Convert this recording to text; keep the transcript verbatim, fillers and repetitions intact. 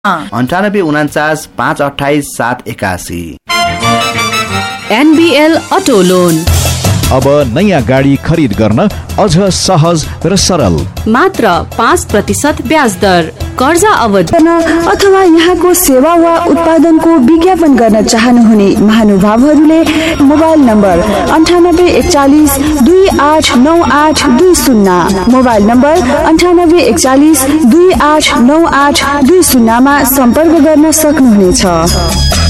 अन्ठानब्बे उनान्चास पाँच अठाइस सात एकासी। एनबीएल अटो लोन अब नयाँ गाडी खरिद गर्न अझ सहज र सरल। मात्र पाँच प्रतिशत ब्याज दर, कर्जा अवधि अथवा यहाँको सेवा वा उत्पादनको विज्ञापन गर्न चाहनुहुने महानुभावहरूले मोबाइल नम्बर अन्ठानब्बे एकचालिस दुई आठ नौ आठ दुई शून्य मोबाइल नम्बर अन्ठानब्बे एकचालिस दुई आठ नौ आठ दुई शून्यमा सम्पर्क गर्न सक्नुहुनेछ।